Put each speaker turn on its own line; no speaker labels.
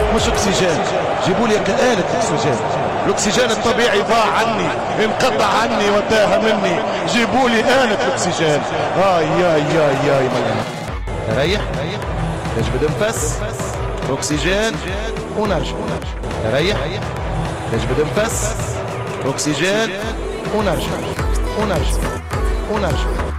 مش اكسجين، جيبوا لي آلة اكسجين. الاكسجين الطبيعي ضاع عني، انقطع عني وتاه مني، جيبوا لي آلة اكسجين. يا مليان. ريح نجبد نفس، اكسجين ونرجع. ريح نجبد نفس، اكسجين ونرجع.